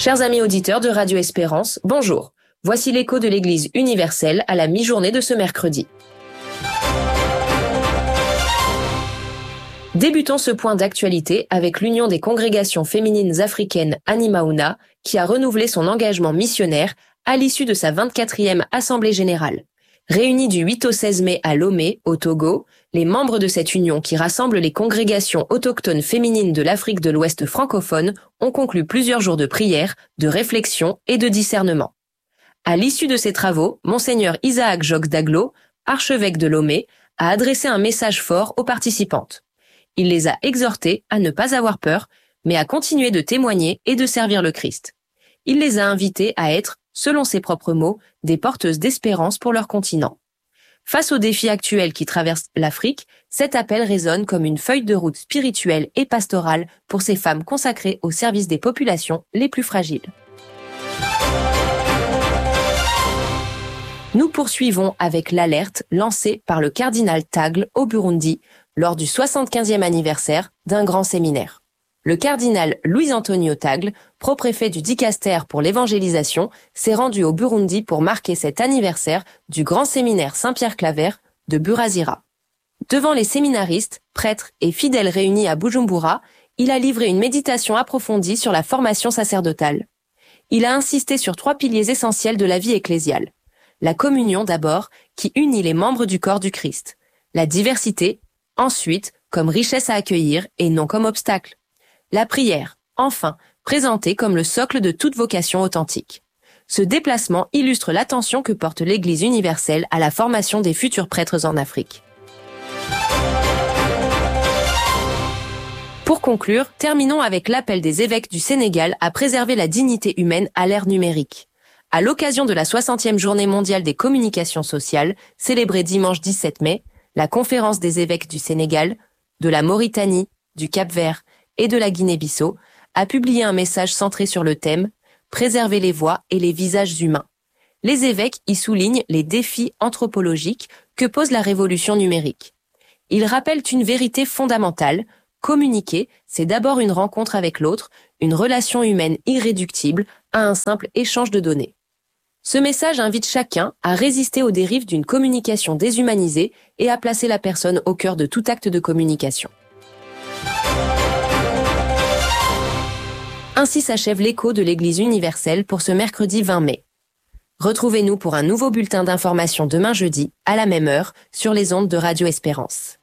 Chers amis auditeurs de Radio Espérance, bonjour. Voici l'écho de l'Église universelle à la mi-journée de ce mercredi. Débutons ce point d'actualité avec l'Union des congrégations féminines africaines Animaouna, qui a renouvelé son engagement missionnaire à l'issue de sa 24e Assemblée générale. Réunis du 8 au 16 mai à Lomé, au Togo, les membres de cette union qui rassemble les congrégations autochtones féminines de l'Afrique de l'Ouest francophone ont conclu plusieurs jours de prière, de réflexion et de discernement. À l'issue de ces travaux, Monseigneur Isaac Jogues Daglo, archevêque de Lomé, a adressé un message fort aux participantes. Il les a exhortées à ne pas avoir peur, mais à continuer de témoigner et de servir le Christ. Il les a invitées à être, selon ses propres mots, des porteuses d'espérance pour leur continent. Face aux défis actuels qui traversent l'Afrique, cet appel résonne comme une feuille de route spirituelle et pastorale pour ces femmes consacrées au service des populations les plus fragiles. Nous poursuivons avec l'alerte lancée par le cardinal Tagle au Burundi lors du 75e anniversaire d'un grand séminaire. Le cardinal Luis Antonio Tagle, propréfet du Dicaster pour l'évangélisation, s'est rendu au Burundi pour marquer cet anniversaire du grand séminaire Saint-Pierre-Claver de Burazira. Devant les séminaristes, prêtres et fidèles réunis à Bujumbura, il a livré une méditation approfondie sur la formation sacerdotale. Il a insisté sur 3 piliers essentiels de la vie ecclésiale. La communion d'abord, qui unit les membres du corps du Christ. La diversité, ensuite, comme richesse à accueillir et non comme obstacle. La prière, enfin, présentée comme le socle de toute vocation authentique. Ce déplacement illustre l'attention que porte l'Église universelle à la formation des futurs prêtres en Afrique. Pour conclure, terminons avec l'appel des évêques du Sénégal à préserver la dignité humaine à l'ère numérique. À l'occasion de la 60e journée mondiale des communications sociales, célébrée dimanche 17 mai, la conférence des évêques du Sénégal, de la Mauritanie, du Cap-Vert et de la Guinée-Bissau a publié un message centré sur le thème « Préserver les voix et les visages humains ». Les évêques y soulignent les défis anthropologiques que pose la révolution numérique. Ils rappellent une vérité fondamentale: communiquer, c'est d'abord une rencontre avec l'autre, une relation humaine irréductible à un simple échange de données. Ce message invite chacun à résister aux dérives d'une communication déshumanisée et à placer la personne au cœur de tout acte de communication. Ainsi s'achève l'écho de l'Église universelle pour ce mercredi 20 mai. Retrouvez-nous pour un nouveau bulletin d'information demain jeudi, à la même heure, sur les ondes de Radio Espérance.